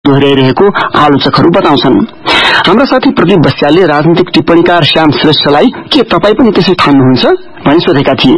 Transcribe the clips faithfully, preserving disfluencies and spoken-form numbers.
दोहोर्याइरहेको आलोचकहरू बताउँछन्। हाम्रा साथी प्रदीप बस्यालले राजनीतिक टिप्पणीकार श्याम श्रेष्ठलाई के तपाईँ पनि त्यसै ठान्नुहुन्छ भनी सोधेका थिए।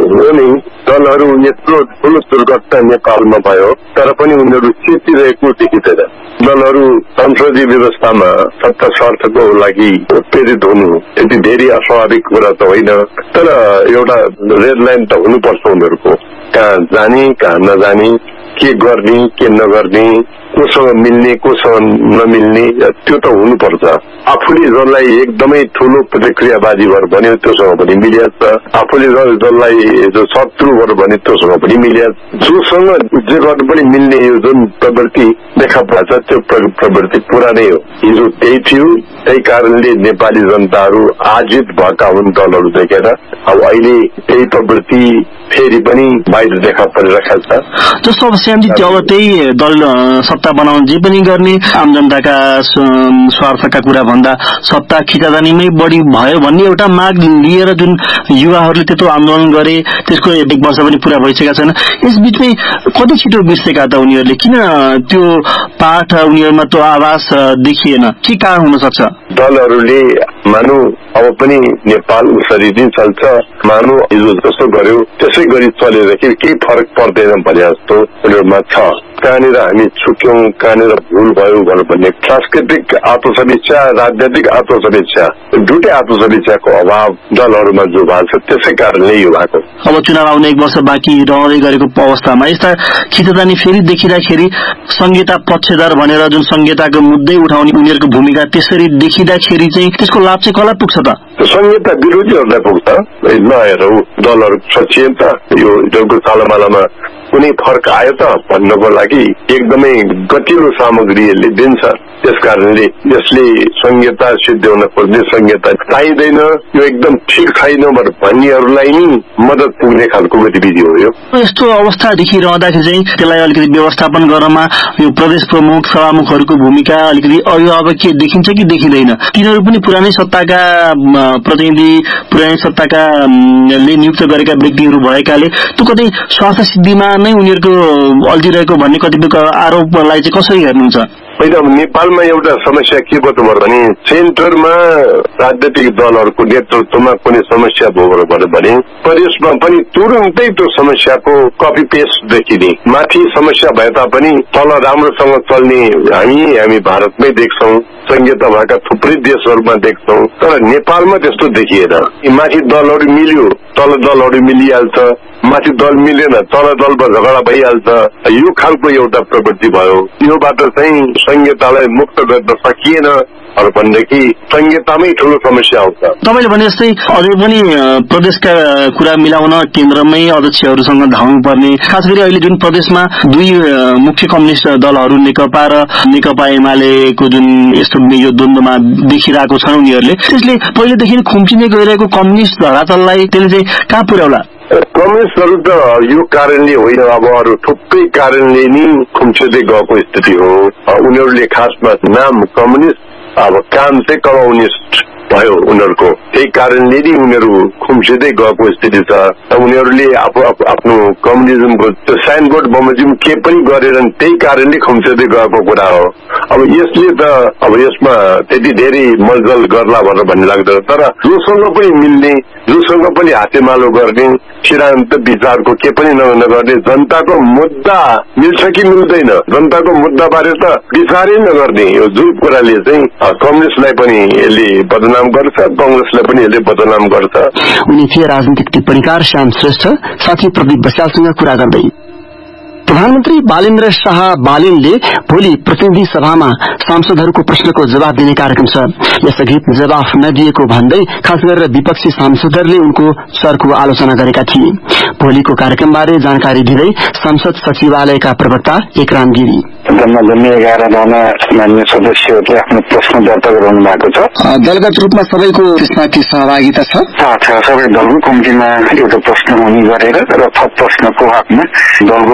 दलहरू यत्रो ठूलो दुर्घटना नेपालमा भयो तर पनि उनीहरू चेतिरहेको देखिँदैन। दलहरू संसदीय व्यवस्थामा सत्ता स्वार्थको लागि उत्प्रेरित हुनु यति धेरै अस्वाभाविक कुरा त होइन, तर एउटा रेड लाइन त हुनुपर्छ उनीहरूको, कहाँ जाने कहाँ नजाने, के गर्ने के नगर्ने, कोसँग मिल्ने कोसँग नमिल्ने, त्यो त हुनुपर्छ। आफूले जसलाई एकदमै ठूलो प्रतिक्रियावादी भएर भन्यो त्योसँग पनि मिलिहाल्छ, आफूले जसलाई जो शत्रु भएर भन्यो त्योसँग पनि मिलिहाल्छ। जोसँग जे गर्नु पनि मिल्ने यो जुन प्रवृत्ति देखा पर्छ त्यो प्रवृत्ति पुरानै हो, हिजो त्यही थियो। त्यही कारणले नेपाली जनताहरू आजित भएका हुन् दलहरू देखेर। अब अहिले त्यही प्रवृत्ति फेरि पनि बाहिर देखा परिरहेको छ। जस्तो अब श्यामजी त्यो अब त्यही दल सत्ता बनाउन जे पनि गर्ने, आम जनताका स्वार्थका कुरा भन्दा सत्ता खिचातानीमै बढी भयो भन्ने एउटा माग लिएर जुन युवाहरूले त्यत्रो आन्दोलन गरे, त्यसको एक वर्ष पनि पूरा भइसकेका छैन। यस बीचमै कति छिटो बिर्सेका त उनीहरूले? किन त्यो पाठ उनीहरूमा त्यो आवाज देखिएन? के कारण हुन सक्छ? दलहरूले मानु अब पनि नेपाल उसरी नै चल्छ, मानु हिजो जस्तो गर्यो त्यसै गरी चलेदेखि केही फरक पर्दैन भने जस्तो उनीहरूमा छ। कहाँनिर हामी चुक्यौं, कहाँनिर भूल भयो भनेर भन्ने सांस्कृतिक आत्मसमीक्षा, राजनैतिक आत्मसमीक्षा, दुटै आत्मसमीक्षाको अभाव दलहरूमा जो भएको छ त्यसै कारणले यो भएको। अब चुनाव आउने एक वर्ष बाँकी रहँदै गरेको अवस्थामा यस्ता खिचतानी फेरि देखिँदाखेरि संहिता पक्षधर भनेर जुन संहिताको मुद्दै उठाउने उनीहरूको भूमिका त्यसरी देखिँदाखेरि चाहिँ त्यसको लाभ चाहिँ कसलाई पुग्छ त? संहिता विरोधीहरूलाई पुग्छ। नहेर दलहरू सचिएन त यो जगको तालमालामा कुनै फरक आयो त भन्नको लागि एकदमै गतिलो सामग्रीहरूले दिन्छ। त्यसकारणले यसले संहिता सिद्ध्याउन खोज्ने संहिता चाहिँदैन, यो एकदम ठिक छैन भन्नेहरूलाई नि मद्दत पुग्ने खालको गतिविधि हो। यो यस्तो अवस्था देखिरहँदाखेरि चाहिँ त्यसलाई अलिकति व्यवस्थापन गर्नमा यो प्रदेश प्रमुख सभामुखहरूको भूमिका अलिकति अभिभावकीय देखिन्छ कि देखिँदैन? तिनीहरू पनि पुरानै सत्ताका प्रतिनिधि, पुरानै सत्ताका ले नियुक्त गरेका व्यक्तिहरू भएकाले त्यो कतै स्वार्थ सिद्धिमा नै उनीहरूको अल्झिरहेको भन्ने कतिपय आरोपलाई चाहिँ कसरी हेर्नुहुन्छ? होइन, नेपालमा एउटा समस्या के भयो भने सेन्टरमा राजनैतिक दलहरूको नेतृत्वमा कुनै समस्या भयो भने प्रदेशमा पनि तुरुन्तै त्यो समस्याको कपी पेस्ट देखिने। माथि समस्या भए तापनि तल राम्रोसँग चल्ने हामी हामी भारतमै देख्छौं, संहिता भएका थुप्रै देशहरूमा देख्छौं, तर नेपालमा त्यस्तो देखिएन। माथि दलहरू मिल्यो तल दलहरू मिलिहाल्छ, माथि दल मिलेन तल दलमा झगडा भइहाल्छ। यो खालको एउटा प्रवृत्ति भयो। योबाट चाहिँ संहितालाई मुक्त गर्न सकिएन भनेदेखि संहितामै ठूलो समस्या आउँछ। तपाईले भने जस्तै अझै पनि प्रदेशका कुरा मिलाउन केन्द्रमै अध्यक्षहरूसँग धाउनु पर्ने, खास गरी अहिले जुन प्रदेशमा दुई मुख्य कम्युनिस्ट दलहरू नेकपा र नेकपा एमालेको जुन यस्तो यो द्वन्द्वमा देखिरहेको छन् उनीहरूले, त्यसले पहिलेदेखि खुम्चिँदै गइरहेको कम्युनिस्ट धरातललाई त्यसले चाहिँ कहाँ पुर्याउला? कम्युनिस्टहरू त यो कारणले होइन, अब अरू थुप्रै कारणले नि खुम्चिँदै गएको स्थिति हो। उनीहरूले खासमा नाम कम्युनिस्ट, अब काम चाहिँ कम्युनिस्ट भयो उनीहरूको, त्यही कारणले नि उनीहरू खुम्चिँदै गएको स्थिति छ। उनीहरूले आफू आफ्नो कम्युनिजमको त्यो साइनबोर्ड बमोजिम के पनि गरेनन्, त्यही कारणले खुम्चिँदै गएको कुरा हो। अब यसले त अब यसमा त्यति धेरै मलजल गर्ला भनेर भन्ने लाग्दैन, तर जोसँग पनि मिल्ने, जोसँग पनि हातेमालो गर्ने, सिद्धान्त विचारको के पनि नगर्ने, जनताको मुद्दा मिल्छ कि मिल्दैन, जनताको मुद्दा बारे त विचारै नगर्ने, यो जुन कुराले चाहिँ कम्युनिस्टलाई पनि यसले बदनाम गर्छ, कंग्रेसलाई पनि यसले बदनाम गर्छ। उनी थिए राजनीतिक टिप्पणीकार श्याम श्रेष्ठ, साथी प्रदीप बस्यालसँग कुरा गर्दै। प्रधानमन्त्री बालेन्द्र शाह बालेनले भोलि प्रतिनिधि सभामा सांसदहरूको प्रश्नको जवाब दिने कार्यक्रम छ। यसअघि जवाफ नदिएको भन्दै खास गरेर विपक्षी सांसदहरूले उनको सरको आलोचना गरेका थिए। भोलिको कार्यक्रमबारे जानकारी दिँदै संसद सचिवालयका प्रवक्ता एकराम गिरी, जम्मा जम्मी एघार जना मान्य सदस्यहरूले आफ्नो प्रश्न दर्ता गराउनु भएको छ। दलगत रूपमा सबैको त्यसमाथि सहभागिता छ। सबै दलको कम्तीमा एउटा प्रश्न हुने गरेर र थप प्रश्नको हकमा दलको प्रतिनिधि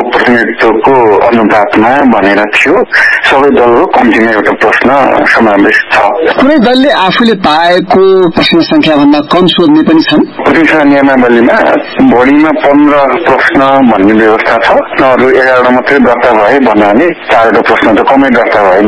प्रतिनिधित्वको अनुपातमा भनेर थियो। सबै दलको कम्तीमा एउटा प्रश्न समावेश छ। कुनै दलले आफूले पाएको प्रश्न संख्या भन्दा कम सोध्ने पनि छन्। प्रतिनिधि नियमावलीमा बढीमा पन्ध्र प्रश्न भन्ने व्यवस्था छ। अरू एघारवटा मात्रै दर्ता भए भन्नाले चारवटा प्रश्न त कमै दर्ता भयो।